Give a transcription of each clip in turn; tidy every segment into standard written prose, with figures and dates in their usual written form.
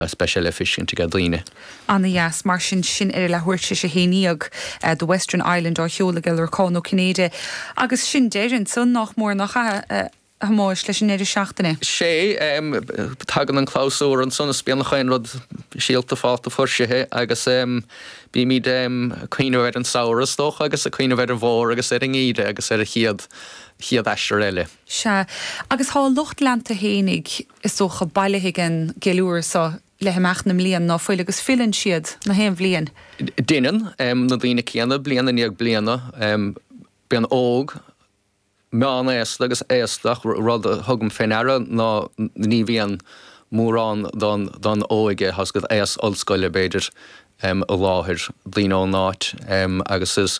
special fishing to get líne. Anna yes, mar sin le huirte sé héíag the Western Island or Heolagil or Cónó Cnéide. Agus sin déirinn son nach mór nach máis leis sin éidir seachtainna. Sé tagan an chlásúr an sonna spianachchain rud síalta fáta fursithe agus bí míad cuioineh an saoras doch agus a cuioineh an bhór agus an íide agus a chiad eistir eile. Se agus há lucht lenta hénig is socha bailithe an geúir sa le heachna blian ná foiile agus fillan siad na héan bblion. Dinan na dtíine céanna blianana níag blianana bean óg meán agus éisteach rud a thugam féinara ná ní bhíon mórrán don óige has go éas ollscoile beidir a láthir dlíón náit agus is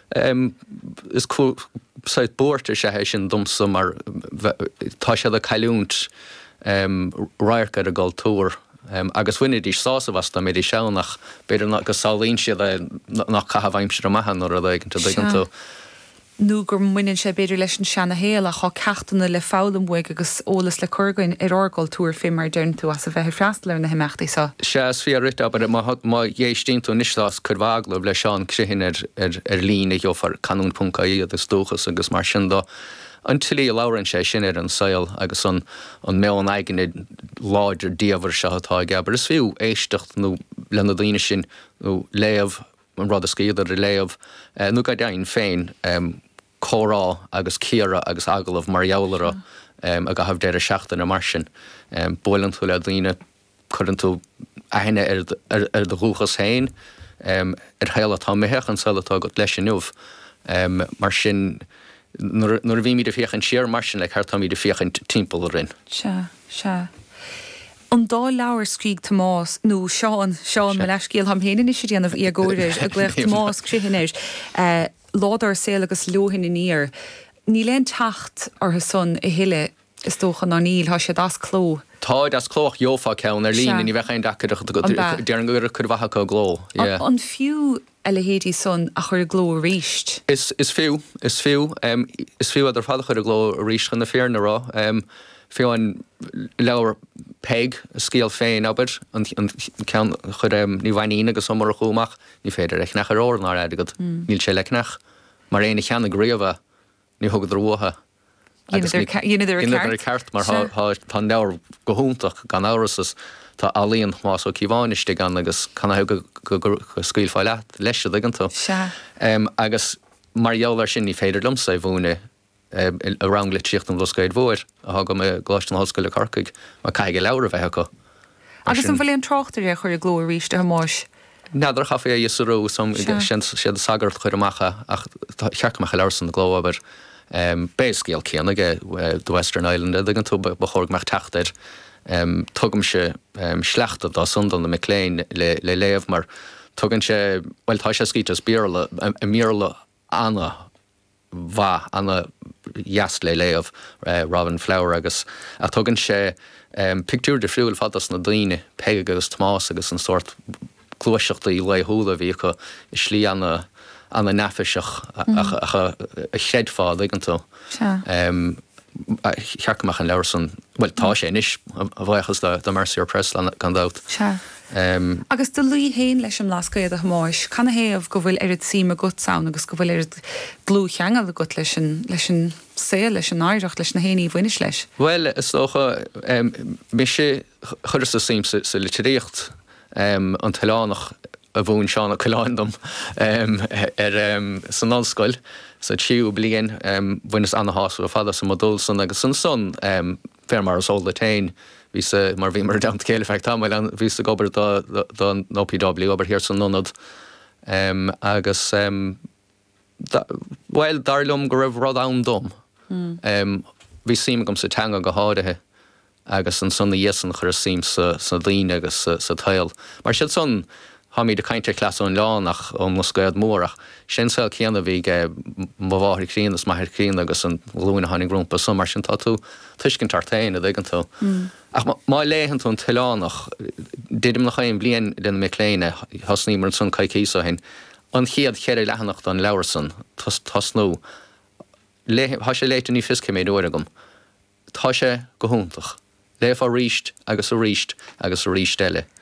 South Borter sé hééis sin dumsa mar tá sé a caiúnt raircha a gáil túr agus bhuiine dí sása bhasta mé dí seannach beidir nach go sáíonn siad nach chahabhaimsir a maihan ar a dhéigen tú. Nú gur muinn sé beidir leis an seanna héal a chá ceachtainna le fálam buig agus ólas le chugain orgáil túair fé mar dearn tú as a bheith freastal na himachtaí sa. Sé fí rita aber má dhéistín tú níos churváglah le seán cruhin ar lína geofar canún.caí agus dúchas agus mar sin dó. An tilí lárann sé sin ar an saoil agus an meán aigeine láidir díomhar se atá gabar is fiú éistecht nó lena daine sin nó léamh an rud a scíadar i léamh nó ga dain féin chórá agus cíara agus agalah marjoulara a gahab déir a seachtain a mar sin bólan tú le daine chuann tú aine ar de rúchas héin ar heile tá métheach an saoiletá go leis sin nuh mar sin nuair bhí míad a fiochan siar mar sin le chuirtá míad a fiochan timppla rinn. Se. An dá leabhar scríg Tomás nó Seán me leiscíal ham héanaan is déanamh í agóidir a gléich Tomás cruhinnéis ládar sé agus leohin in níor. Ní len tacht ar son I hiile is tóchan ná níl há sé das cló. Tá das clóch jófa ceann ar lína ní bheitchain dear go chur bhatha go gló. An fiú eile héadí son a chur gló ríist. Is fiú idir fada chur gló ríist chun na féarna rá. Fiú an leabhar peg a scíal féin aber an cean chud ní bhaine agus somar a chuúmach ní féidir echnach ar ornar aigad níl sé lechnach mar éana cheanna gríomh ní thugad rútha. Ionidir ceart mar tá leabhar go húntaach gan áras tá alíonn más ó cíháiniste gan agus canna go scíil fáile leis an tú. Agus mar dheallar sin ní féidir lumsa bhúna a rangla tíocht an bhoscaid mhór a go me gláistan hoscail le Corcaigh má caiige leabhar bheith acu. Agus an bhfuil an trochtar a chuir gló ríiste máis. Nádar chafa dhéasarú siad sagart chuir amachcha ach chearcamach leabhar gló aber béascíal céanna the Western Island an tú ba chóirg meach teachtaid tugam se sleachta dá sundan na McLean le léamh mar tugann sé bhfuil tá sé scítas bíorla a míorla anna bha anna jas le léamh Robin Flower agus a tugann sé pictúr de friúil fadas na daine pe agus Tomás agus an sort clúiseachta í le thuúla bhí go is slí anna nefisiach a chréadfád an tú. Chearcamach an leabhar san bhfuil tá sé inis a bhhachas de Mercier Press gan dát. Agus do luí héin leis an lascaid a máis, canna héamh go bhfuil irid síma gutsáin agus go bhfuil irid glú cheangal a gut leis an sé leis an áireacht leis na héanaí bhuinis leis. Well, is dócha mé sé chuir sa sim sa literíocht an talánach a bhún seán a choláindom san ánscoil sa tíú blian bhuinas anna háú a fada sa modul san agus san fermar as óla tain ví mar bhí mar dam céile fecht tam ví a gobar don OPW ober hir san nonad agus bhil darlumm go raibh rud an dom. Bhí sim gom sa teanga go háirithe agus an sanna dhéasan chur sim sa dhíine agus sa tail. Mar siad son ha mí de kainte klasún lánach ó moscaid mórach. Sin sel céanna bhí mhváir críanas maithir crían agus an lúna hanig grúmpa so mar sin tá tú tuiscin tartaine d an tú. Ach má léhan tú an tilánach didim nach chaim blian den McLean hasní mar son caiicísa hin an chiad cheir lehannacht an leabharsan tas nó ha sé léit ní fisce méid óirigum. Tá sé go húntaach léh á ríist agus a ríist agus a ríist eile.